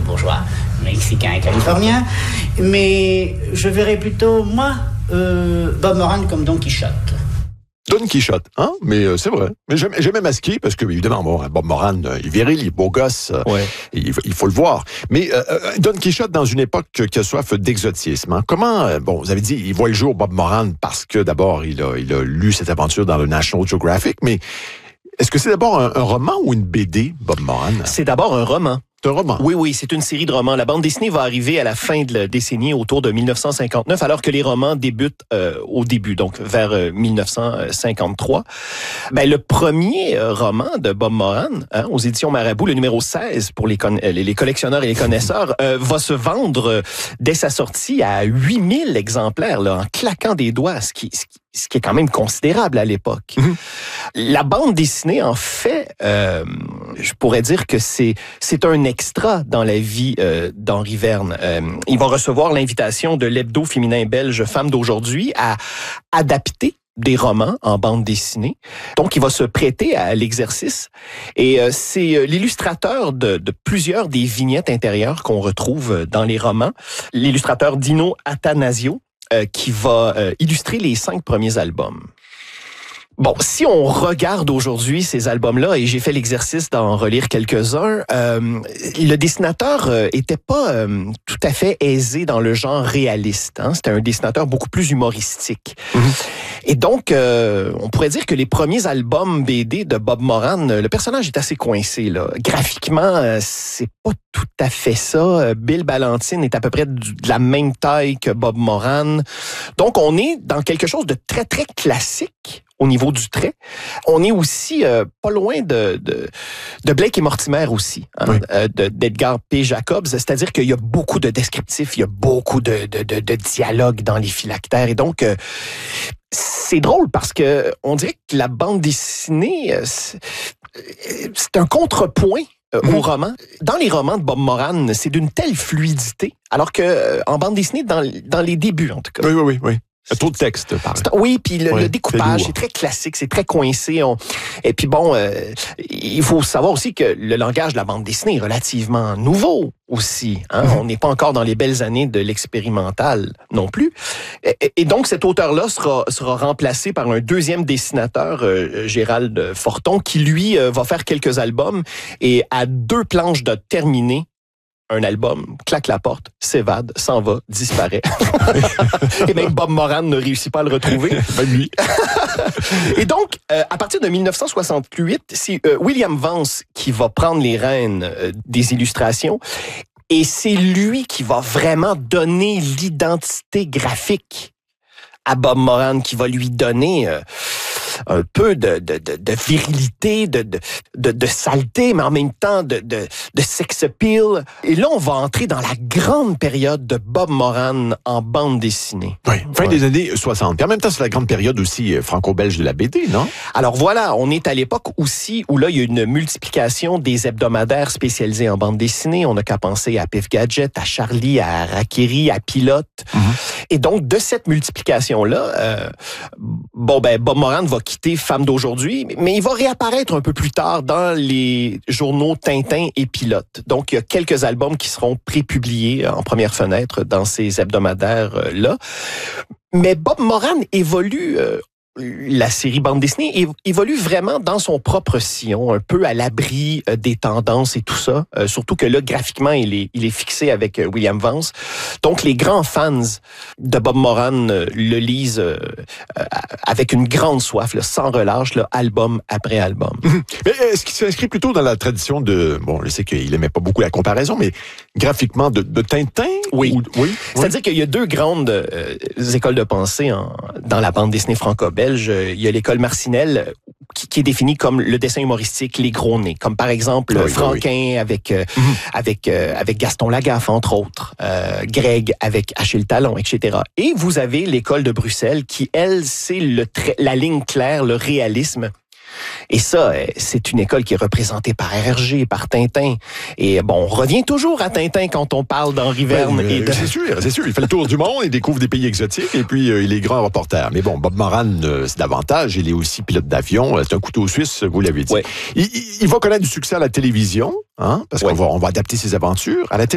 bourgeois mexicain et californien, mais je verrais plutôt, moi, Bob Moran comme Don Quichotte. Don Quichotte, hein? Mais c'est vrai. Mais j'aimais masquer parce que, évidemment, Bob Moran, il est viril, il est beau gosse, il faut le voir. Mais Don Quichotte, dans une époque qui a soif d'exotisme, hein? Comment, vous avez dit, il voit le jour, Bob Moran, parce que d'abord, il a lu cette aventure dans le National Geographic, mais est-ce que c'est d'abord un roman ou une BD, Bob Moran? C'est d'abord un roman. C'est un roman. Oui, c'est une série de romans. La bande dessinée va arriver à la fin de la décennie, autour de 1959, alors que les romans débutent au début, donc vers 1953. Le premier roman de Bob Moran, aux éditions Marabout, le numéro 16 pour les collectionneurs et les connaisseurs, va se vendre dès sa sortie à 8000 exemplaires, là, en claquant des doigts, ce qui est quand même considérable à l'époque. Mm-hmm. La bande dessinée, en fait, je pourrais dire que c'est un extra dans la vie d'Henri Verne. Il va recevoir l'invitation de l'hebdo féminin belge Femme d'aujourd'hui à adapter des romans en bande dessinée. Donc, il va se prêter à l'exercice. Et c'est l'illustrateur de plusieurs des vignettes intérieures qu'on retrouve dans les romans. L'illustrateur Dino Attanasio, qui va illustrer les 5 premiers albums. Bon, si on regarde aujourd'hui ces albums-là, et j'ai fait l'exercice d'en relire quelques-uns, le dessinateur était pas tout à fait aisé dans le genre réaliste. Hein? C'était un dessinateur beaucoup plus humoristique. Mm-hmm. Et donc, on pourrait dire que les premiers albums BD de Bob Moran, le personnage est assez coincé, là. Graphiquement, c'est pas tout à fait ça. Bill Ballantine est à peu près de la même taille que Bob Moran. Donc, on est dans quelque chose de très, très classique au niveau du trait. On est aussi pas loin de Blake et Mortimer aussi, hein, oui. D'Edgar P. Jacobs. C'est-à-dire qu'il y a beaucoup de descriptifs, il y a beaucoup de dialogues dans les phylactères. Et donc, c'est drôle parce que on dirait que la bande dessinée, c'est un contrepoint au roman. Dans les romans de Bob Moran, c'est d'une telle fluidité, alors que en bande dessinée, dans les débuts en tout cas. Oui. Trop de texte, par exemple. Oui, puis le découpage, c'est très classique, c'est très coincé. Et puis bon, il faut savoir aussi que le langage de la bande dessinée est relativement nouveau aussi. Hein? On n'est pas encore dans les belles années de l'expérimental non plus. Et donc, cet auteur-là sera remplacé par un deuxième dessinateur, Gérald Forton, qui, lui, va faire quelques albums et à 2 planches de terminer un album, claque la porte, s'évade, s'en va, disparaît. Et même Bob Moran ne réussit pas à le retrouver. Même lui. Et donc, à partir de 1968, c'est William Vance qui va prendre les rênes des illustrations. Et c'est lui qui va vraiment donner l'identité graphique à Bob Moran, qui va lui donner un peu de virilité, de saleté, mais en même temps de sex appeal. Et là, on va entrer dans la grande période de Bob Moran en bande dessinée. Oui, fin des années 60. Puis en même temps, c'est la grande période aussi franco-belge de la BD, non? Alors voilà, on est à l'époque aussi où là, il y a une multiplication des hebdomadaires spécialisés en bande dessinée. On n'a qu'à penser à Pif Gadget, à Charlie, à Rakiri, à Pilote. Mm-hmm. Et donc, de cette multiplication-là, Bob Moran va quitter Femme d'aujourd'hui, mais il va réapparaître un peu plus tard dans les journaux Tintin et Pilote. Donc, il y a quelques albums qui seront prépubliés en première fenêtre dans ces hebdomadaires-là. Mais Bob Moran évolue... la série bande dessinée évolue vraiment dans son propre sillon, un peu à l'abri des tendances et tout ça. Surtout que là, graphiquement, il est fixé avec William Vance. Donc, les grands fans de Bob Moran le lisent avec une grande soif, là, sans relâche, là, album après album. Mais est-ce qu'il s'inscrit plutôt dans la tradition de... Bon, je sais qu'il aimait pas beaucoup la comparaison, mais graphiquement de Tintin? Oui. C'est-à-dire qu'il y a 2 grandes écoles de pensée dans la bande dessinée franco-belge. Il y a l'école Marcinelle qui est définie comme le dessin humoristique, les gros nez, comme par exemple Franquin avec Gaston Lagaffe, entre autres, Greg avec Achille Talon, etc. Et vous avez l'école de Bruxelles qui, elle, c'est la ligne claire, le réalisme. Et ça, c'est une école qui est représentée par RRG, par Tintin. Et bon, on revient toujours à Tintin quand on parle d'Henri Verne. C'est sûr. Il fait le tour du monde, il découvre des pays exotiques et puis il est grand reporter. Mais bon, Bob Moran, c'est davantage. Il est aussi pilote d'avion. C'est un couteau suisse, vous l'avez dit. Ouais. Il va connaître du succès à la télévision, hein, parce qu'on va adapter ses aventures. À la